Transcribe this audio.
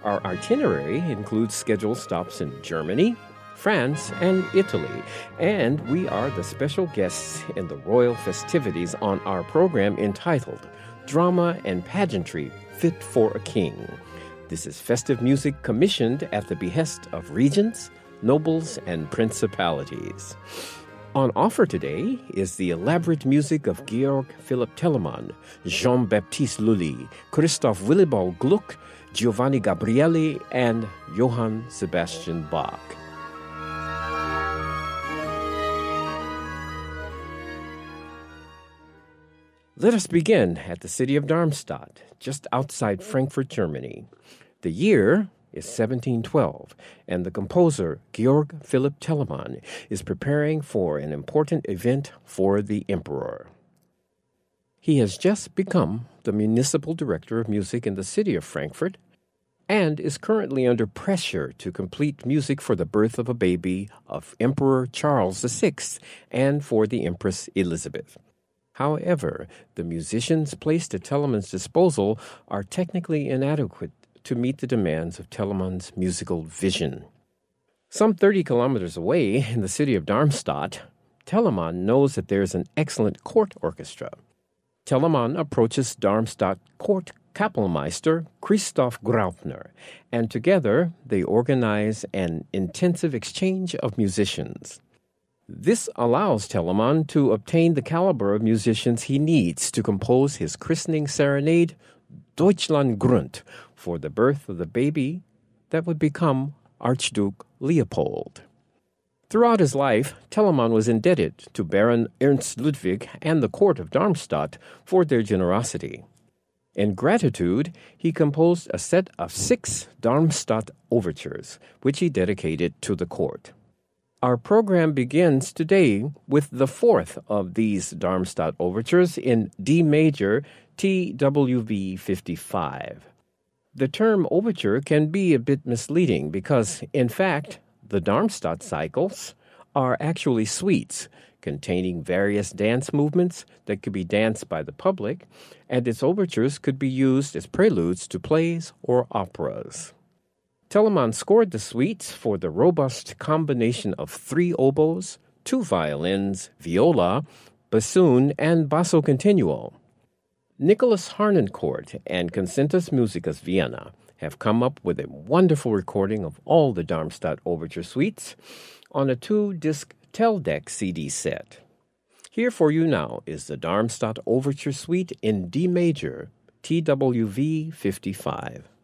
Our itinerary includes scheduled stops in Germany, France, and Italy, and we are the special guests in the royal festivities on our program entitled Drama and Pageantry Fit for a King. This is festive music commissioned at the behest of regents, nobles, and principalities. On offer today is the elaborate music of Georg Philipp Telemann, Jean-Baptiste Lully, Christoph Willibald Gluck, Giovanni Gabrieli, and Johann Sebastian Bach. Let us begin at the city of Darmstadt, just outside Frankfurt, Germany. The year is 1712, and the composer Georg Philipp Telemann is preparing for an important event for the emperor. He has just become the municipal director of music in the city of Frankfurt and is currently under pressure to complete music for the birth of a baby of Emperor Charles VI and for the Empress Elizabeth. However, the musicians placed at Telemann's disposal are technically inadequate to meet the demands of Telemann's musical vision. Some 30 kilometers away in the city of Darmstadt, Telemann knows that there is an excellent court orchestra. Telemann approaches Darmstadt court Kapellmeister Christoph Graupner, and together they organize an intensive exchange of musicians. This allows Telemann to obtain the caliber of musicians he needs to compose his christening serenade, Deutschlandgrund, for the birth of the baby that would become Archduke Leopold. Throughout his life, Telemann was indebted to Baron Ernst Ludwig and the court of Darmstadt for their generosity. In gratitude, he composed a set of 6 Darmstadt overtures, which he dedicated to the court. Our program begins today with the 4th of these Darmstadt overtures in D major, TWV 55. The term overture can be a bit misleading because, in fact, the Darmstadt cycles are actually suites containing various dance movements that could be danced by the public, and its overtures could be used as preludes to plays or operas. Telemann scored the suites for the robust combination of 3 oboes, 2 violins, viola, bassoon, and basso continuo. Nicholas Harnoncourt and Concertus Musicus Vienna have come up with a wonderful recording of all the Darmstadt overture suites on a 2-disc Teldec CD set. Here for you now is the Darmstadt Overture Suite in D major, TWV 55.